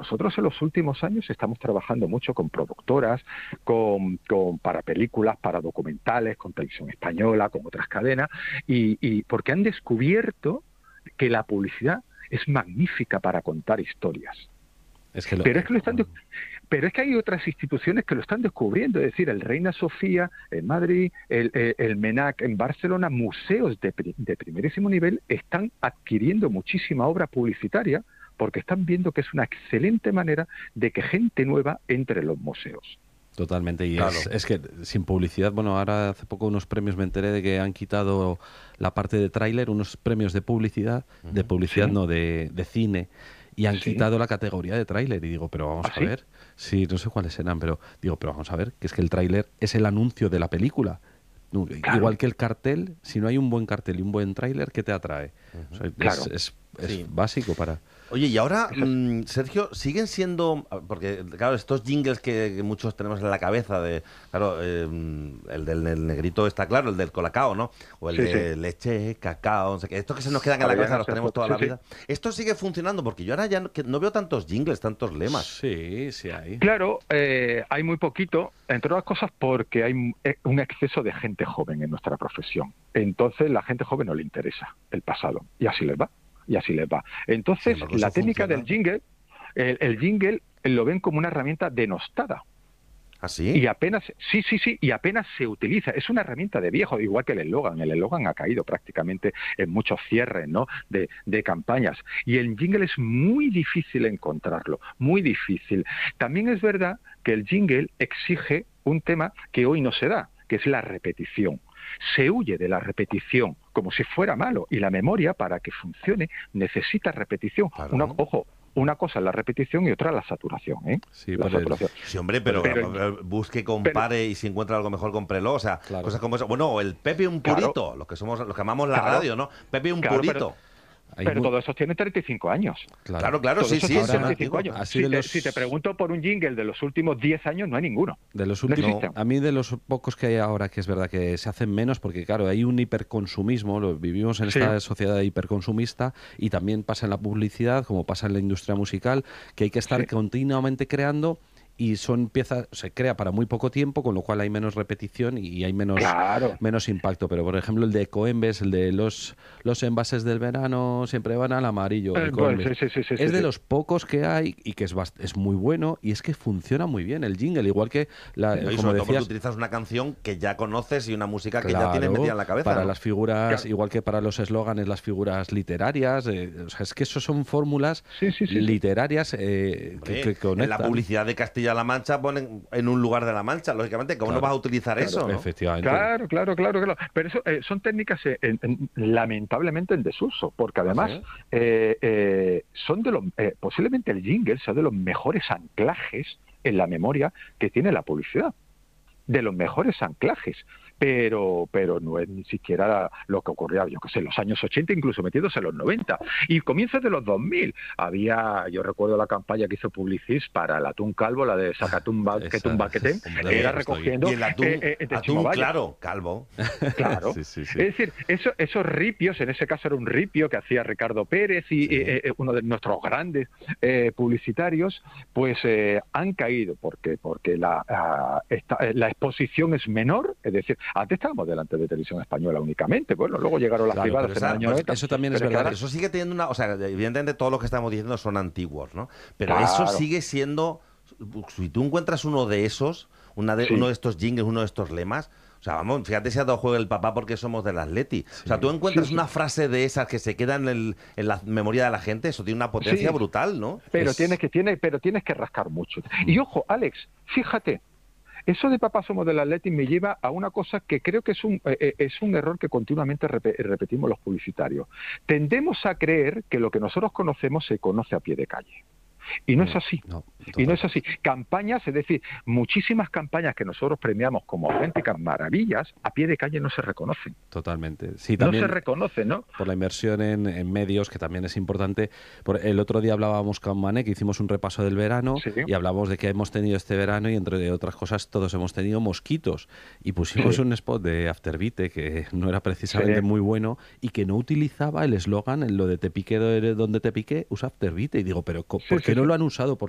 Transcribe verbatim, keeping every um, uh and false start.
nosotros en los últimos años estamos trabajando mucho con productoras, con, con para películas, para documentales, con Televisión Española, con otras cadenas, y, y porque han descubierto que la publicidad es magnífica para contar historias. Es que lo... Pero es que lo están de... pero es que hay otras instituciones que lo están descubriendo, es decir, el Reina Sofía en Madrid, el, el, el MENAC en Barcelona, museos de, de primerísimo nivel están adquiriendo muchísima obra publicitaria porque están viendo que es una excelente manera de que gente nueva entre en los museos. Totalmente, y Claro. es, es que sin publicidad, bueno, ahora hace poco unos premios me enteré de que han quitado la parte de tráiler, unos premios de publicidad, uh-huh. de publicidad ¿Sí? no, de, de cine, y han ¿Sí? quitado la categoría de tráiler, y digo, pero vamos ¿Ah, a sí? ver, sí, no sé cuáles serán, pero digo, pero vamos a ver, que es que el tráiler es el anuncio de la película. No, Claro. Igual que el cartel, si no hay un buen cartel y un buen tráiler, ¿qué te atrae? Uh-huh. O sea, claro. es, es, es sí. básico para... Oye, y ahora, mmm, Sergio, siguen siendo, porque claro, estos jingles que, que muchos tenemos en la cabeza, de claro, eh, el del el negrito está claro, el del colacao, ¿no? O el sí, de sí. leche, cacao, no sé qué. Estos que se nos quedan en la cabeza los tenemos toda sí, la vida. Sí. Esto sigue funcionando, porque yo ahora ya no, no veo tantos jingles, tantos lemas. Sí, sí hay. Claro, eh, hay muy poquito, entre otras cosas porque hay un exceso de gente joven en nuestra profesión. Entonces la gente joven no le interesa el pasado, y así les va. Y así les va. Entonces, sí, la técnica funciona. del jingle, el, el jingle lo ven como una herramienta denostada. ¿Ah, sí? Y apenas, sí, sí, sí, y apenas se utiliza. Es una herramienta de viejo, igual que el eslogan. El eslogan ha caído prácticamente en muchos cierres, ¿no? de, de campañas. Y el jingle es muy difícil encontrarlo, muy difícil. También es verdad que el jingle exige un tema que hoy no se da, que es la repetición. Se huye de la repetición como si fuera malo, y la memoria, para que funcione, necesita repetición. Claro. Una, ojo, una cosa es la repetición y otra la saturación, ¿eh? Sí, la saturación. El... sí, hombre, pero, pero, pero busque, compare pero, y si encuentra algo mejor, cómprelo. O sea, claro. cosas como eso. Bueno, el Pepe un purito, claro. los que somos, los que amamos la claro. radio, ¿no? Pepe un claro, purito. Pero... Pero muy... todos esos tienen treinta y cinco años. Claro, claro, sí, sí. treinta y cinco años. Así si, de te, los... si te pregunto por un jingle de los últimos diez años, no hay ninguno. De los últimos, no, a mí de los pocos que hay ahora, que es verdad que se hacen menos, porque claro, hay un hiperconsumismo, lo, vivimos en esta sí. sociedad hiperconsumista, y también pasa en la publicidad, como pasa en la industria musical, que hay que estar sí. continuamente creando. Y son piezas, se crea para muy poco tiempo, con lo cual hay menos repetición y hay menos, claro. menos impacto. Pero, por ejemplo, el de Coembes, el de los, los envases del verano siempre van al amarillo. Eh, bueno, sí, sí, sí, sí, es sí, de sí. los pocos que hay y que es, es muy bueno, y es que funciona muy bien el jingle, igual que la, sí, como decías, tú utilizas una canción que ya conoces y una música que claro, ya tienes metida en la cabeza. Para ¿no? las figuras, claro. igual que para los eslóganes, las figuras literarias. Eh, o sea, es que eso son fórmulas sí, sí, sí, literarias eh, Hombre, que, que conectan. En la publicidad de Castilla-La Mancha ponen en un lugar de la Mancha, lógicamente, ¿cómo claro, no vas a utilizar claro, eso? ¿no? Efectivamente. Claro, claro, claro, claro. Pero eso eh, son técnicas eh, en, en, lamentablemente en desuso, porque además ¿sí? eh, eh, son de los, eh, posiblemente el jingle sea de los mejores anclajes en la memoria que tiene la publicidad, de los mejores anclajes. Pero pero no es ni siquiera lo que ocurría, yo qué sé, en los años ochenta, incluso metidos en los noventa. Y comienzos de los dos mil. Había, yo recuerdo la campaña que hizo Publicis para el atún calvo, la de Sacatún Baquetún Baquetén, era recogiendo... Y el atún, eh, eh, atún claro, calvo. Claro. Sí, sí, sí. Es decir, eso, esos ripios, en ese caso era un ripio que hacía Ricardo Pérez y sí. eh, eh, uno de nuestros grandes eh, publicitarios, pues eh, han caído porque porque la, uh, esta, la exposición es menor, es decir, antes estábamos delante de Televisión Española únicamente, bueno, luego llegaron las claro, privadas en esa, el año noventa. Eso también pero es verdad. Claro, eso sigue teniendo una... O sea, evidentemente todo lo que estamos diciendo son antiguos, ¿no? Pero claro. eso sigue siendo... Si tú encuentras uno de esos, una de, sí. uno de estos jingles, uno de estos lemas... O sea, vamos, fíjate si ha dado juego el papá porque somos del Atleti. Sí. O sea, tú encuentras sí, sí. una frase de esas que se queda en, el, en la memoria de la gente, eso tiene una potencia sí. brutal, ¿no? Pero es... tienes que tiene, pero tienes que rascar mucho. Mm. Y ojo, Alex, fíjate, eso de papá somos del Atleti me lleva a una cosa que creo que es un, eh, es un error que continuamente rep repetimos los publicitarios. Tendemos a creer que lo que nosotros conocemos se conoce a pie de calle. Y no, no es así. No, y no es así. Campañas, es decir, muchísimas campañas que nosotros premiamos como auténticas maravillas, a pie de calle no se reconocen. Totalmente. Sí, también no se reconocen, ¿no? Por la inversión en, en medios, que también es importante. Por, el otro día hablábamos con Mané, que hicimos un repaso del verano, sí. y hablábamos de que hemos tenido este verano y, entre otras cosas, todos hemos tenido mosquitos. Y pusimos sí. un spot de Afterbite, que no era precisamente sí. muy bueno, y que no utilizaba el eslogan, en lo de te piqué donde te piqué, usa Afterbite. Y digo, pero ¿por qué sí, sí, no sí. lo han usado, por